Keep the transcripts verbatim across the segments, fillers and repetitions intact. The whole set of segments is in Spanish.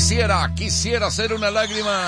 quisiera, quisiera ser una lágrima.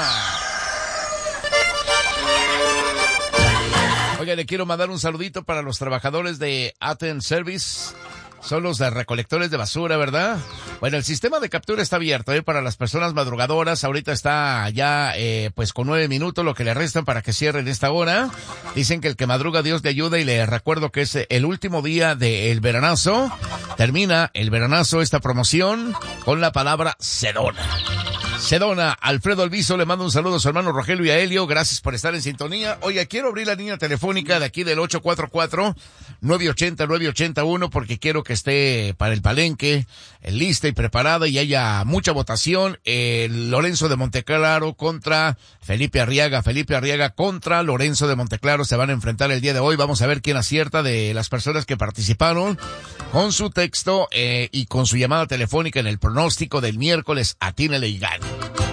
Oiga, le quiero mandar un saludito para los trabajadores de Aten Service. Son los de recolectores de basura, ¿verdad? Bueno, el sistema de captura está abierto, ¿eh? Para las personas madrugadoras. Ahorita está ya, eh, pues con nueve minutos lo que le restan para que cierren esta hora. Dicen que el que madruga, Dios le ayuda, y le recuerdo que es el último día del veranazo. Termina el veranazo, esta promoción, con la palabra Sedona. Sedona. Alfredo Alviso le manda un saludo a su hermano Rogelio y a Helio. Gracias por estar en sintonía. Oye, quiero abrir la línea telefónica de aquí del ocho cuatro cuatro, nueve ocho cero, nueve ocho uno porque quiero que esté para el palenque lista y preparada y haya mucha votación. Eh, Lorenzo de Monteclaro contra Felipe Arriaga. Felipe Arriaga contra Lorenzo de Monteclaro se van a enfrentar el día de hoy. Vamos a ver quién acierta de las personas que participaron con su texto eh, y con su llamada telefónica en el pronóstico del miércoles. Atínele y gane.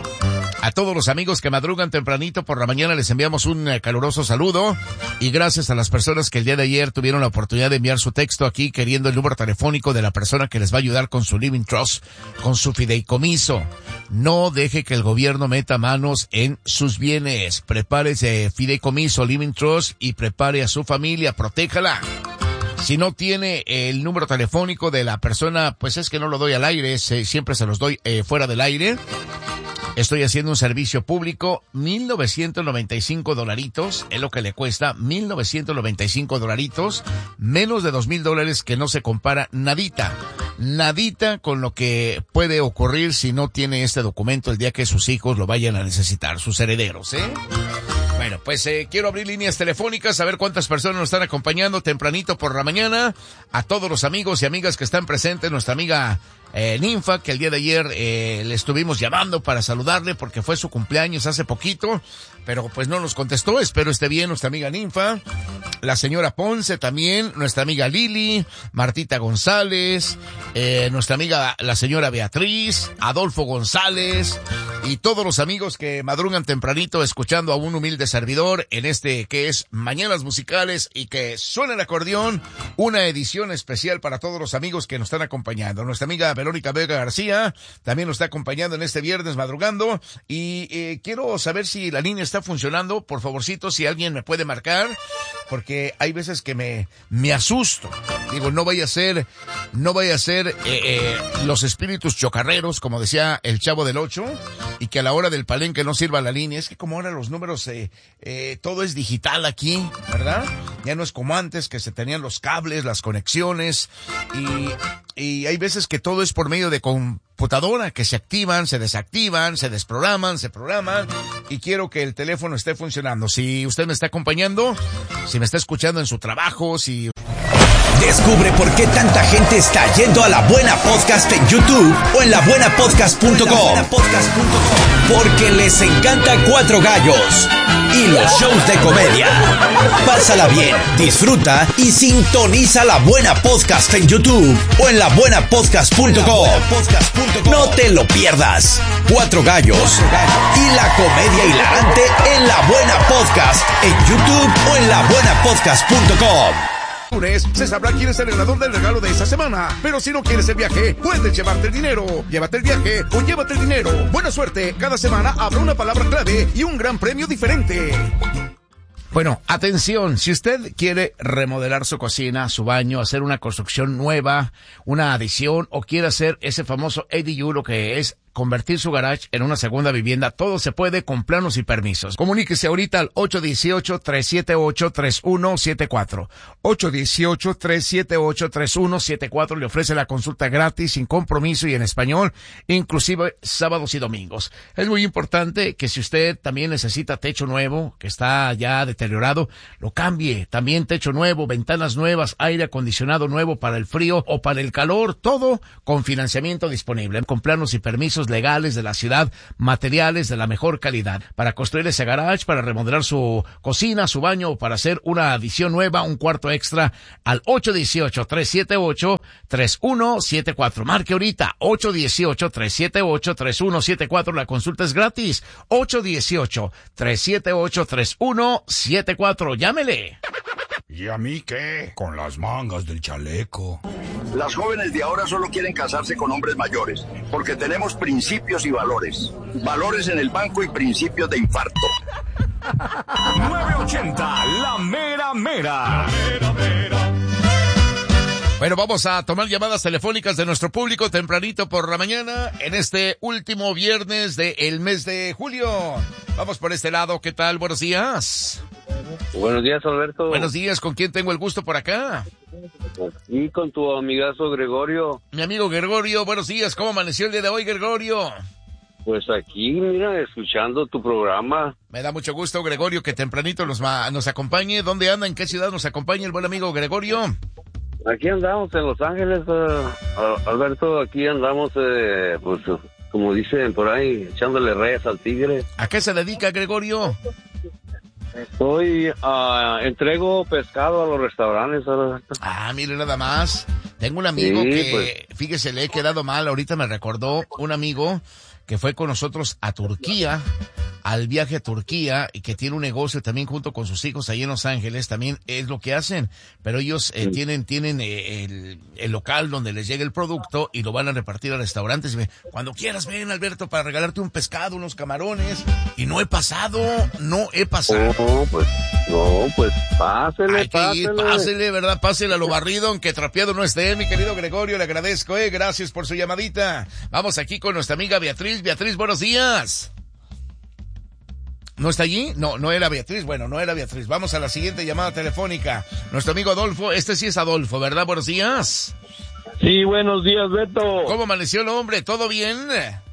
A todos los amigos que madrugan tempranito por la mañana les enviamos un eh, caluroso saludo, y gracias a las personas que el día de ayer tuvieron la oportunidad de enviar su texto aquí queriendo el número telefónico de la persona que les va a ayudar con su Living Trust, con su fideicomiso. No deje que el gobierno meta manos en sus bienes. Prepare ese fideicomiso Living Trust y prepare a su familia, protéjala. Si no tiene el número telefónico de la persona, pues es que no lo doy al aire, se, siempre se los doy eh, fuera del aire. Estoy haciendo un servicio público, mil novecientos noventa y cinco dolaritos, es lo que le cuesta, mil novecientos noventa y cinco dolaritos, menos de dos mil dólares, que no se compara nadita, nadita con lo que puede ocurrir si no tiene este documento el día que sus hijos lo vayan a necesitar, sus herederos, ¿eh? Bueno, pues eh, quiero abrir líneas telefónicas, a ver cuántas personas nos están acompañando tempranito por la mañana. A todos los amigos y amigas que están presentes, nuestra amiga eh, Ninfa, que el día de ayer eh, le estuvimos llamando para saludarle porque fue su cumpleaños hace poquito, pero pues no nos contestó. Espero esté bien nuestra amiga Ninfa. La señora Ponce también, nuestra amiga Lili, Martita González, eh, nuestra amiga la señora Beatriz, Adolfo González y todos los amigos que madrugan tempranito escuchando a un humilde servidor en este que es Mañanas Musicales, y que suena el acordeón, una edición especial para todos los amigos que nos están acompañando. Nuestra amiga Verónica Vega García también nos está acompañando en este viernes madrugando, y eh, quiero saber si la línea está funcionando. Por favorcito, si alguien me puede marcar, porque hay veces que me me asusto. Digo, no vaya a ser, no vaya a ser eh, eh, los espíritus chocarreros, como decía el Chavo del Ocho, y que a la hora del palenque no sirva la línea. Es que como ahora los números, eh, eh, todo es digital aquí, ¿verdad? Ya no es como antes, que se tenían los cables, las conexiones, y, y hay veces que todo es por medio de computadora, que se activan, se desactivan, se desprograman, se programan, y quiero que el teléfono esté funcionando. Si usted me está acompañando, si me está escuchando en su trabajo, si... Descubre por qué tanta gente está yendo a La Buena Podcast en YouTube o en la buena podcast punto com. Porque les encanta Cuatro Gallos y los shows de comedia. Pásala bien, disfruta y sintoniza La Buena Podcast en YouTube o en la buena podcast punto com. No te lo pierdas. Cuatro Gallos y la comedia hilarante en La Buena Podcast en YouTube o en la buena podcast punto com. Se sabrá quién es el ganador del regalo de esta semana. Pero si no quieres el viaje, puedes llevarte el dinero. Llévate el viaje o llévate el dinero. Buena suerte. Cada semana habrá una palabra clave y un gran premio diferente. Bueno, atención, si usted quiere remodelar su cocina, su baño, hacer una construcción nueva, una adición, o quiere hacer ese famoso A D U, lo que es convertir su garage en una segunda vivienda, todo se puede con planos y permisos. Comuníquese ahorita al ocho uno ocho, tres siete ocho, tres uno siete cuatro. ocho uno ocho, tres siete ocho, tres uno siete cuatro. Le ofrece la consulta gratis, sin compromiso y en español, inclusive sábados y domingos. Es muy importante que si usted también necesita techo nuevo, que está ya deteriorado, lo cambie. También techo nuevo, ventanas nuevas, aire acondicionado nuevo para el frío o para el calor, todo con financiamiento disponible, con planos y permisos legales de la ciudad, materiales de la mejor calidad, para construir ese garage, para remodelar su cocina, su baño, o para hacer una adición nueva, un cuarto extra, al ocho uno ocho, tres siete ocho, tres uno siete cuatro. Marque ahorita, ocho uno ocho, tres siete ocho, tres uno siete cuatro. La consulta es gratis, ocho uno ocho, tres siete ocho, tres uno siete cuatro. Llámele. ¿Y a mí qué? Con las mangas del chaleco. Las jóvenes de ahora solo quieren casarse con hombres mayores, porque tenemos principios y valores. Valores en el banco y principios de infarto. nueve ochenta, la mera mera. La mera mera. Bueno, vamos a tomar llamadas telefónicas de nuestro público tempranito por la mañana en este último viernes del mes de julio. Vamos por este lado, ¿qué tal? Buenos días. Buenos días, Alberto. Buenos días, ¿con quién tengo el gusto por acá? Y con tu amigazo Gregorio. Mi amigo Gregorio, buenos días, ¿cómo amaneció el día de hoy, Gregorio? Pues aquí, mira, escuchando tu programa. Me da mucho gusto, Gregorio, que tempranito nos, nos acompañe. ¿Dónde anda? ¿En qué ciudad nos acompaña el buen amigo Gregorio? Aquí andamos en Los Ángeles, uh, Alberto, aquí andamos, eh, pues, como dicen por ahí, echándole reyes al tigre. ¿A qué se dedica, Gregorio? Soy, uh, entrego pescado a los restaurantes, Alberto. Ah, mire nada más. Tengo un amigo sí, que, pues. fíjese, le he quedado mal, ahorita me recordó un amigo que fue con nosotros a Turquía, al viaje a Turquía, y que tiene un negocio también junto con sus hijos ahí en Los Ángeles, también es lo que hacen, pero ellos eh, sí. tienen tienen eh, el, el local donde les llega el producto y lo van a repartir a restaurantes. Y me, cuando quieras ven, Alberto, para regalarte un pescado, unos camarones, y no he pasado, no he pasado. No, pues, no, pues, pásele, Hay que pásele. ir, pásele, ¿verdad? Pásele a lo barrido, aunque trapeado no esté, mi querido Gregorio, le agradezco, eh, gracias por su llamadita. Vamos aquí con nuestra amiga Beatriz. Beatriz, buenos días. ¿No está allí? No, no era Beatriz. Bueno, no era Beatriz. Vamos a la siguiente llamada telefónica. Nuestro amigo Adolfo, este sí es Adolfo, ¿verdad? Buenos días. Sí, buenos días, Beto. ¿Cómo amaneció el hombre? ¿Todo bien?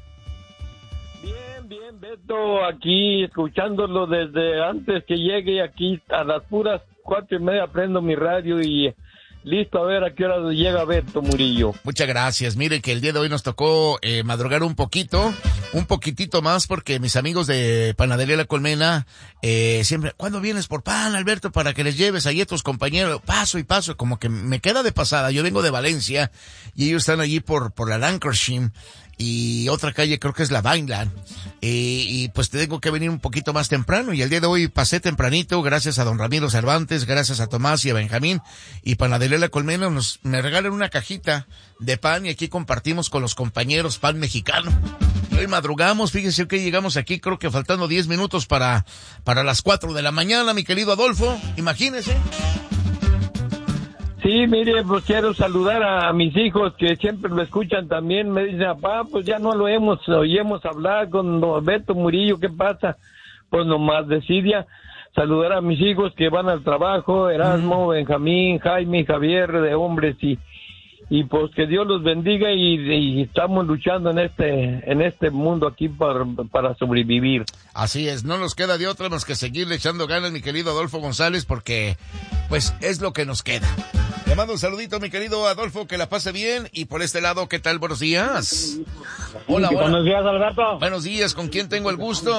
Bien, bien, Beto. Aquí escuchándolo desde antes que llegue aquí a las puras cuatro y media prendo mi radio y listo a ver a qué hora llega Beto Murillo. Muchas gracias. Mire que el día de hoy nos tocó eh, madrugar un poquito, un poquitito más, porque mis amigos de Panadería La Colmena eh, siempre, ¿cuándo vienes por pan, Alberto, para que les lleves ahí a tus compañeros? Paso y paso, como que me queda de pasada. Yo vengo de Valencia y ellos están allí por por la Lancashire y otra calle, creo que es la Vineland, y, y pues tengo que venir un poquito más temprano, y el día de hoy pasé tempranito, gracias a don Ramiro Cervantes, gracias a Tomás y a Benjamín, y Panadería La Colmena nos, me regalan una cajita de pan, y aquí compartimos con los compañeros pan mexicano. Y hoy madrugamos, fíjese que llegamos aquí, creo que faltando diez minutos para, para las cuatro de la mañana, mi querido Adolfo, imagínese. Sí, mire, pues quiero saludar a mis hijos que siempre lo escuchan también. Me dicen, papá, pues ya no lo hemos, oímos hablar con don Beto Murillo, ¿qué pasa? Pues nomás decidia saludar a mis hijos que van al trabajo, Erasmo, mm. Benjamín, Jaime, Javier, de hombres, y y pues que Dios los bendiga, y, y estamos luchando en este en este mundo aquí para, para sobrevivir. Así es, no nos queda de otra más que seguirle echando ganas, mi querido Adolfo González, porque pues es lo que nos queda. Le mando un saludito, mi querido Adolfo, que la pase bien. Y por este lado, ¿qué tal? Buenos días. Hola, hola. Buenos días, Alberto. Buenos días, ¿con quién tengo el gusto?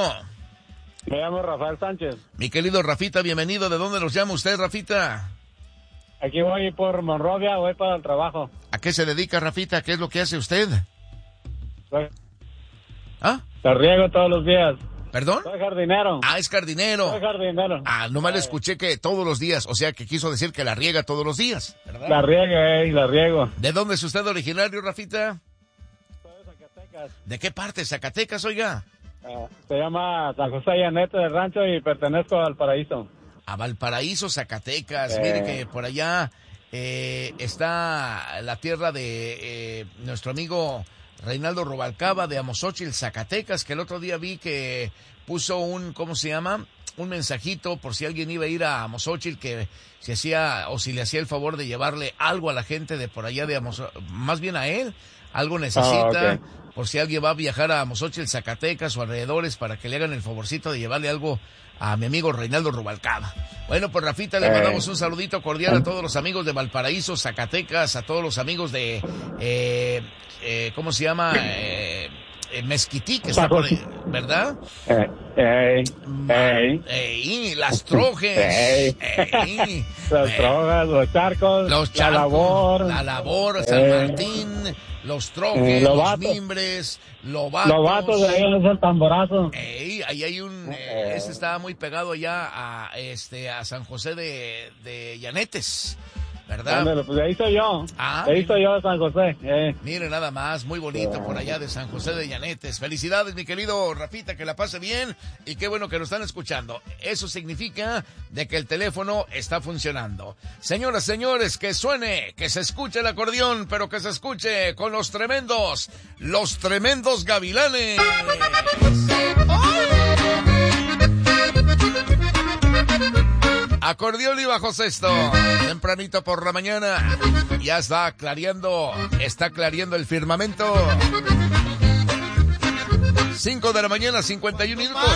Me llamo Rafael Sánchez. Mi querido Rafita, bienvenido. ¿De dónde nos llama usted, Rafita? Aquí voy por Monrovia, voy para el trabajo. ¿A qué se dedica, Rafita? ¿Qué es lo que hace usted? Soy... ¿Ah? Te riego todos los días. ¿Perdón? Soy jardinero. Ah, es jardinero. Soy jardinero. Ah, nomás le escuché que todos los días, o sea que quiso decir que la riega todos los días, ¿verdad? La riego, eh, la riego. ¿De dónde es usted originario, Rafita? Soy de Zacatecas. ¿De qué parte? ¿Zacatecas, oiga? Uh, se llama San José Llanete del Rancho y pertenezco al Paraíso. A Valparaíso, Zacatecas. Eh. Mire que por allá eh, está la tierra de eh, nuestro amigo Reinaldo Rubalcaba de Amozochil, Zacatecas, que el otro día vi que puso un, ¿cómo se llama? Un mensajito por si alguien iba a ir a Amozochil, que si hacía o si le hacía el favor de llevarle algo a la gente de por allá de Amozochil, más bien a él, algo necesita, oh, okay. Por si alguien va a viajar a Amozochil, Zacatecas o alrededores, para que le hagan el favorcito de llevarle algo a mi amigo Reinaldo Rubalcaba. Bueno, pues Rafita, le mandamos un saludito cordial a todos los amigos de Valparaíso, Zacatecas, a todos los amigos de, eh, eh, ¿cómo se llama? Eh, eh, Mezquití, que está por ahí, ¿verdad? Eh, eh, eh. Eh, las trojes. Eh. Eh, las eh, trojas, los charcos, los charcos, la labor. La labor, San eh. Martín, los trojes, eh, los mimbres, lobatos. Lobatos, de ahí es el tamborazo. Ey, ahí hay un, eh, este estaba muy pegado ya a, este, a San José de, de Llanetes, ¿verdad? Ándale, pues ahí soy yo. Ah, ahí soy yo de San José. Eh. Mire nada más, muy bonito por allá de San José de Llanetes. Felicidades, mi querido Rafita, que la pase bien y qué bueno que lo están escuchando. Eso significa de que el teléfono está funcionando. Señoras, señores, que suene, que se escuche el acordeón, pero que se escuche con los tremendos, los tremendos gavilanes. Acordeón y bajo sexto, tempranito por la mañana, ya está clareando, está clareando el firmamento. Cinco de la mañana, cincuenta y un minutos.